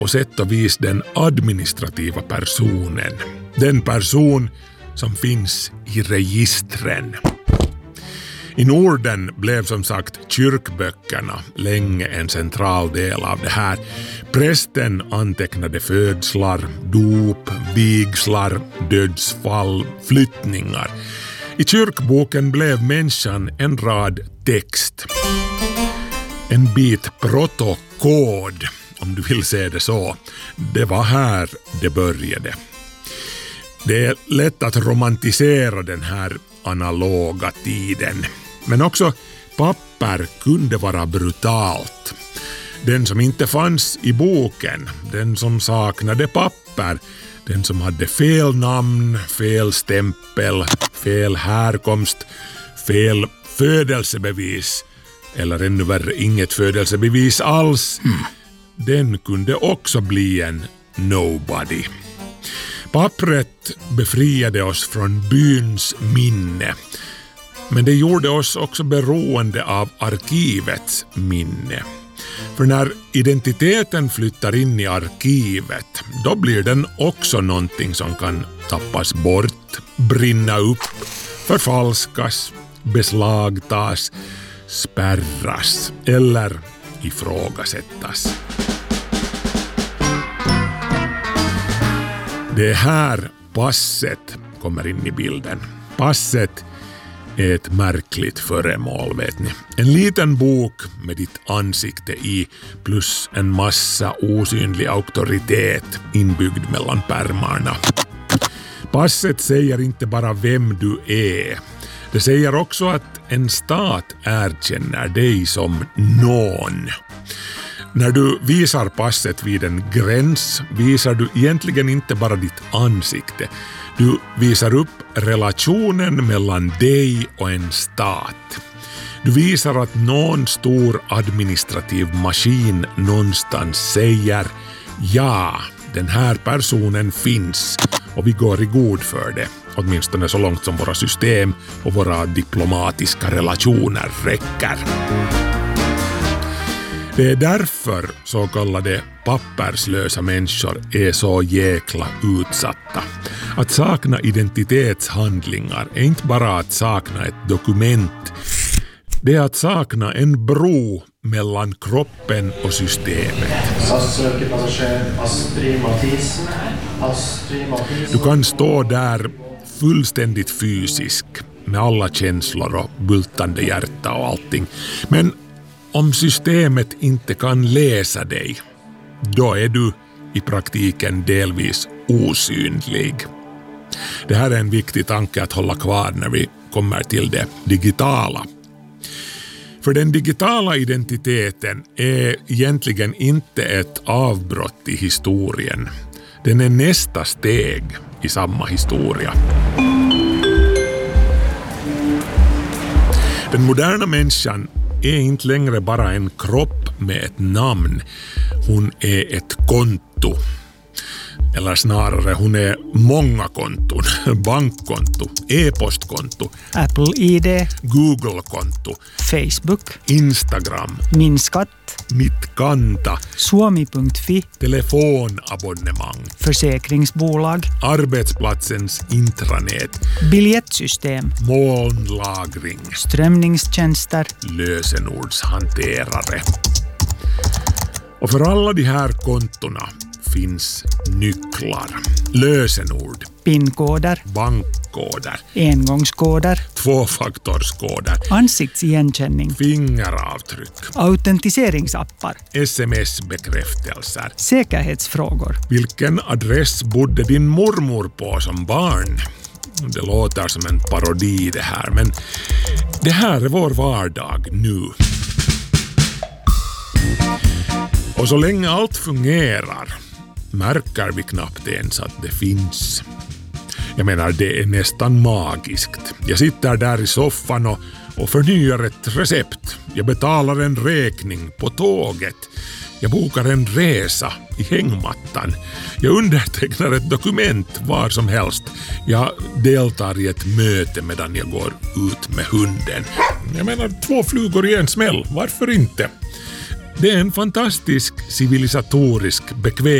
och sätt och vis den administrativa personen. Den person som finns i registren. I Norden blev som sagt kyrkböckerna länge en central del av det här. Prästen antecknade födslar, dop, vigslar, dödsfall, flyttningar. I kyrkboken blev människan en rad text. En bit protokod, om du vill se det så. Det var här det började. Det är lätt att romantisera den här analoga tiden. Men också papper kunde vara brutalt. Den som inte fanns i boken, den som saknade papper, den som hade fel namn, fel stämpel, fel härkomst, fel födelsebevis eller ännu värre inget födelsebevis alls, den kunde också bli en nobody. Pappret befriade oss från byns minne, men det gjorde oss också beroende av arkivets minne. För när identiteten flyttar in i arkivet, då blir den också någonting som kan tappas bort, brinna upp, förfalskas, beslagtas, spärras eller ifrågasättas. Det är här passet kommer in i bilden. Passet är ett märkligt föremål, vet ni. En liten bok med ditt ansikte i plus en massa osynlig auktoritet inbyggd mellan pärmarna. Passet säger inte bara vem du är. Det säger också att en stat erkänner dig som någon. När du visar passet vid en gräns visar du egentligen inte bara ditt ansikte. Du visar upp relationen mellan dig och en stat. Du visar att någon stor administrativ maskin någonstans säger ja, den här personen finns och vi går i god för det. Åtminstone så långt som våra system och våra diplomatiska relationer räcker. Det är därför så kallade papperslösa människor är så jäkla utsatta. Att sakna identitetshandlingar är inte bara att sakna ett dokument. Det är att sakna en bro mellan kroppen och systemet. Du kan stå där fullständigt fysisk med alla känslor och bultande hjärta och allting. Men om systemet inte kan läsa dig, då är du i praktiken delvis osynlig. Det här är en viktig tanke att hålla kvar när vi kommer till det digitala. För den digitala identiteten är egentligen inte ett avbrott i historien. Den är nästa steg i samma historia. Den moderna människan är inte längre bara en kropp med ett namn. Hon är ett konto. Eller snarare, hon är många konton. Bankkonto, e-postkonto, Apple ID, Google-konto, Facebook, Instagram, Min skatt, Mitt Kanta, Suomi.fi, telefonabonnemang, försäkringsbolag, arbetsplatsens intranät, biljettsystem, molnlagring, strömningstjänster, lösenordshanterare. Och för alla de här kontorna finns nycklar, lösenord, pinkoder, bankkoder, engångskoder, tvåfaktorskoder, ansiktsigenkänning, fingeravtryck, autentiseringsappar, sms-bekräftelser. Säkerhetsfrågor. Vilken adress bodde din mormor på som barn? Det låter som en parodi det här, men det här är vår vardag nu. Och så länge allt fungerar märker vi knappt ens att det finns. Jag menar, det är nästan magiskt. Jag sitter där i soffan och förnyar ett recept. Jag betalar en räkning på tåget. Jag bokar en resa i hängmattan. Jag undertecknar ett dokument var som helst. Jag deltar i ett möte medan jag går ut med hunden. Jag menar, 2 flugor i en smäll. Varför inte? Det är en fantastisk civilisatorisk